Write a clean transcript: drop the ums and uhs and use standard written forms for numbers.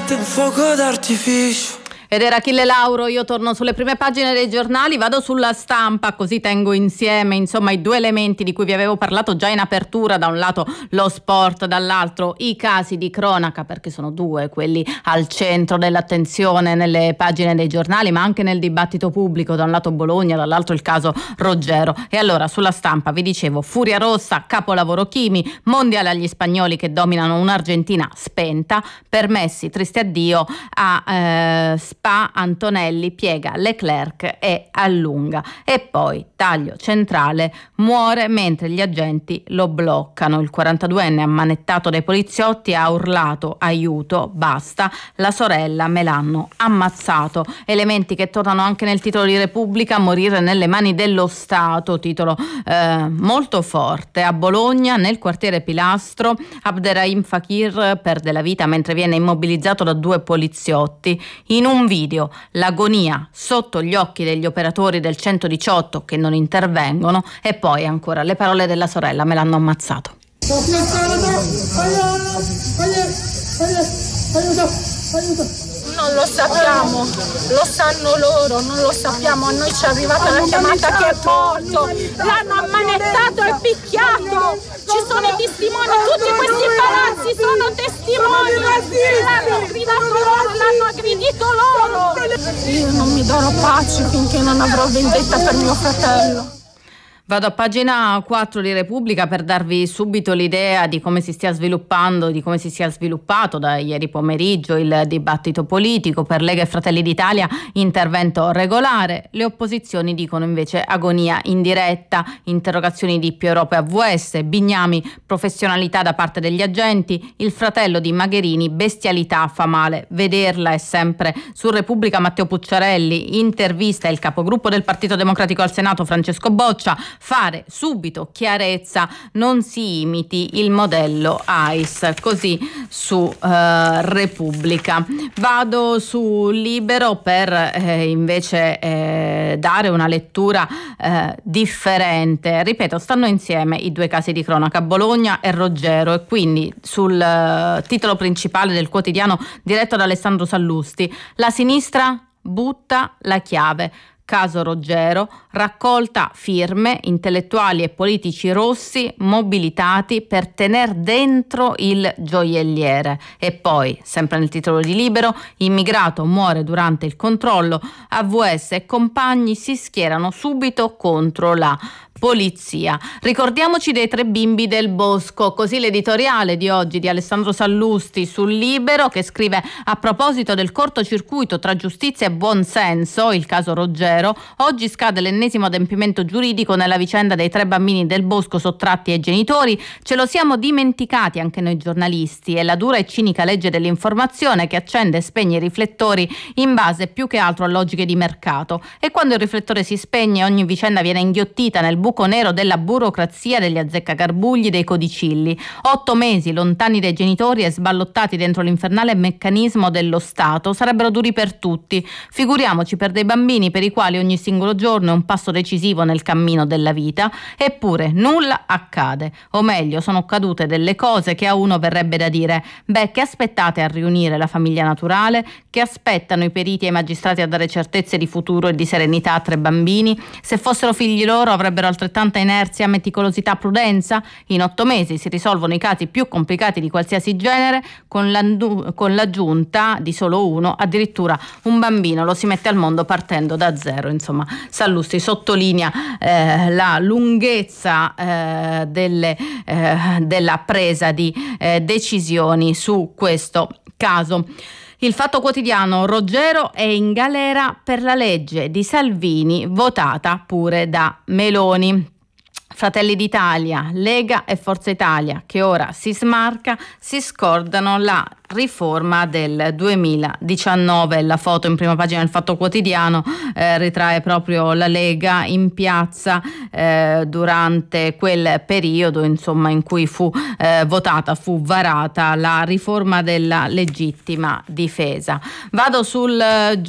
parte un fuoco d'artificio. Ed era Achille Lauro. Io torno sulle prime pagine dei giornali, vado sulla Stampa, così tengo insieme insomma i due elementi di cui vi avevo parlato già in apertura: da un lato lo sport, dall'altro i casi di cronaca, perché sono due quelli al centro dell'attenzione nelle pagine dei giornali, ma anche nel dibattito pubblico. Da un lato Bologna, dall'altro il caso Roggero. E allora sulla Stampa vi dicevo: Furia Rossa, capolavoro Chimi, mondiale agli spagnoli che dominano un'Argentina spenta, permessi, triste addio a Spa, Antonelli piega Leclerc e allunga. E poi taglio centrale: muore mentre gli agenti lo bloccano. Il 42enne ammanettato dai poliziotti ha urlato aiuto, basta, la sorella me l'hanno ammazzato. Elementi che tornano anche nel titolo di Repubblica: morire nelle mani dello Stato, titolo molto forte. A Bologna, nel quartiere Pilastro, Abderrahim Fakir perde la vita mentre viene immobilizzato da due poliziotti. In un video l'agonia sotto gli occhi degli operatori del 118 che non intervengono, e poi ancora le parole della sorella: me l'hanno ammazzato. Non lo sappiamo, lo sanno loro, non lo sappiamo. A noi ci è arrivata la chiamata che è morto, l'hanno ammanettato e picchiato, ci sono i testimoni, tutti questi palazzi sono testimoni, l'hanno gridato loro, l'hanno aggredito loro. Io non mi darò pace finché non avrò vendetta per mio fratello. Vado a pagina 4 di Repubblica per darvi subito l'idea di come si stia sviluppando, di come si sia sviluppato da ieri pomeriggio il dibattito politico. Per Lega e Fratelli d'Italia intervento regolare, le opposizioni dicono invece agonia indiretta, interrogazioni di Più Europa e AVS, Bignami professionalità da parte degli agenti, il fratello di Magherini bestialità fa male vederla. È sempre su Repubblica Matteo Pucciarelli, intervista il capogruppo del Partito Democratico al Senato Francesco Boccia: fare subito chiarezza, non si imiti il modello AIS, così su Repubblica. Vado su Libero per invece dare una lettura differente. Ripeto, stanno insieme i due casi di cronaca, Bologna e Roggero, e quindi sul titolo principale del quotidiano diretto da Alessandro Sallusti: la sinistra butta la chiave. Caso Roggero, raccolta firme, intellettuali e politici rossi mobilitati per tener dentro il gioielliere. E poi, sempre nel titolo di Libero, immigrato muore durante il controllo, AVS e compagni si schierano subito contro la polizia. Ricordiamoci dei tre bimbi del bosco, così l'editoriale di oggi di Alessandro Sallusti sul Libero, che scrive: a proposito del cortocircuito tra giustizia e buonsenso, il caso Roggero, oggi scade l'ennesimo adempimento giuridico nella vicenda dei tre bambini del bosco sottratti ai genitori. Ce lo siamo dimenticati anche noi giornalisti, è la dura e cinica legge dell'informazione che accende e spegne i riflettori in base più che altro a logiche di mercato, e quando il riflettore si spegne ogni vicenda viene inghiottita nel buco nero della burocrazia, degli azzeccagarbugli, dei codicilli. 8 mesi lontani dai genitori e sballottati dentro l'infernale meccanismo dello Stato sarebbero duri per tutti, figuriamoci per dei bambini per i quali ogni singolo giorno è un passo decisivo nel cammino della vita. Eppure nulla accade, o meglio sono accadute delle cose che a uno verrebbe da dire: beh, che aspettate a riunire la famiglia naturale? Che aspettano i periti e i magistrati a dare certezze di futuro e di serenità a 3 bambini? Se fossero figli loro avrebbero altrettanta inerzia, meticolosità, prudenza? In 8 mesi si risolvono i casi più complicati di qualsiasi genere, con l'aggiunta di solo uno, addirittura un bambino lo si mette al mondo partendo da zero. Insomma, Sallusti sottolinea la lunghezza della presa di decisioni su questo caso. Il Fatto Quotidiano: Roggero è in galera per la legge di Salvini votata pure da Meloni. Fratelli d'Italia, Lega e Forza Italia, che ora si smarca, si scordano la riforma del 2019. La foto in prima pagina del Fatto Quotidiano ritrae proprio la Lega in piazza durante quel periodo, insomma, in cui fu varata la riforma della legittima difesa. Vado sul